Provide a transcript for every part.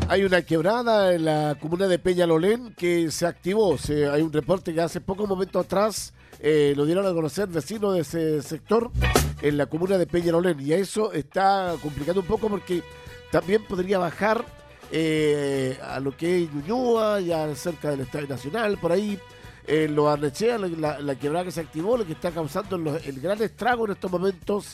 Hay una quebrada en la comuna de Peñalolén que se activó. Hay un reporte que hace pocos momentos atrás lo dieron a conocer vecinos de ese sector en la comuna de Peñalolén. Y a eso está complicando un poco porque también podría bajar a lo que es Ñuñoa, ya cerca del Estadio Nacional, por ahí. Lo Arnechea, la quebrada que se activó, lo que está causando el gran estrago en estos momentos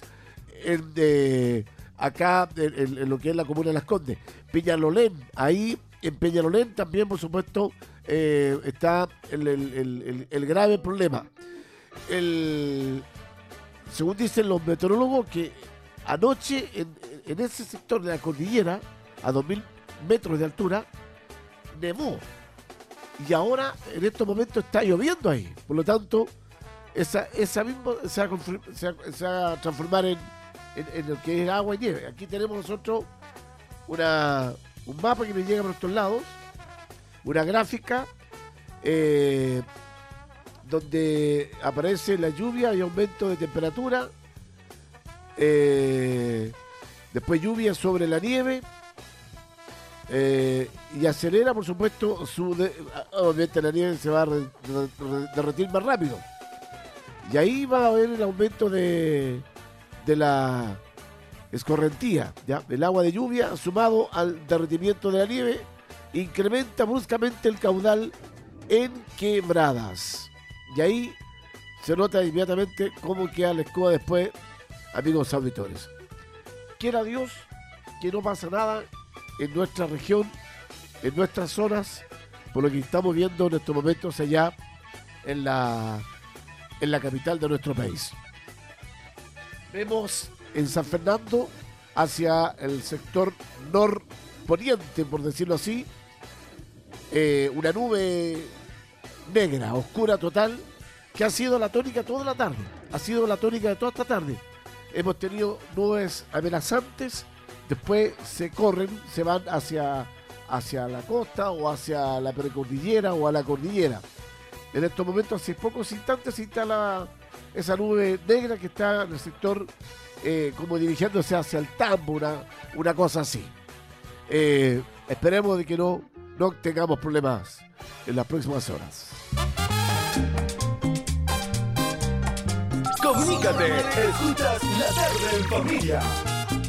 acá en lo que es la comuna de Las Condes. Peñalolén, ahí en Peñalolén también, por supuesto, está el grave problema. Según dicen los meteorólogos, que anoche en ese sector de la cordillera, a 2000 metros de altura, nevó. Y ahora, en estos momentos, está lloviendo ahí. Por lo tanto, esa misma se va a transformar en lo que es agua y nieve. Aquí tenemos nosotros un mapa que nos llega por estos lados, una gráfica donde aparece la lluvia y aumento de temperatura, después lluvia sobre la nieve, y acelera, por supuesto, obviamente la nieve se va a derretir más rápido. Y ahí va a haber el aumento de la escorrentía, ¿ya? El agua de lluvia sumado al derretimiento de la nieve incrementa bruscamente el caudal en quebradas. Y ahí se nota inmediatamente cómo queda la escoba después, amigos auditores. Quiera Dios que no pasa nada en nuestra región, en nuestras zonas, por lo que estamos viendo en estos momentos allá en la capital de nuestro país. Vemos en San Fernando, hacia el sector norponiente, por decirlo así, una nube negra, oscura total, que ha sido la tónica toda la tarde. Ha sido la tónica de toda esta tarde. Hemos tenido nubes amenazantes, después se corren, se van hacia la costa o hacia la precordillera o a la cordillera. En estos momentos, hace pocos instantes, se instala esa nube negra que está en el sector como dirigiéndose hacia el Tambo, una cosa así. Esperemos de que no tengamos problemas en las próximas horas. Comunícate, escuchas La Tarde en Familia.